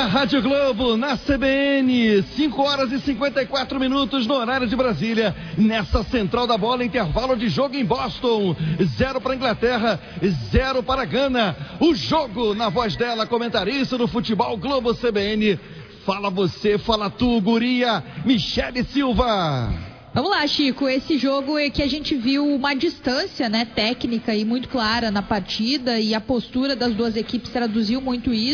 Rádio Globo, na CBN, 5 horas e 54 minutos no horário de Brasília. Nessa central da bola, intervalo de jogo em Boston. 0 para Inglaterra, 0 para Gana. O jogo na voz dela, comentarista do Futebol Globo CBN. Fala você, fala tu, guria, Michele Silva. Vamos lá, Chico, esse jogo é que a gente viu uma distância, né, técnica e muito clara na partida, e a postura das duas equipes traduziu muito isso.